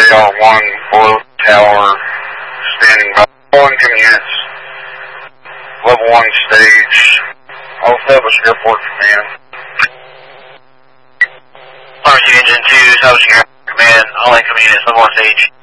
AR-1 below tower, standing by. All incoming units, level 1 stage. I'll establish airport command. Pharmacy Engine 2, establishing airport command. All incoming units, level 1 stage.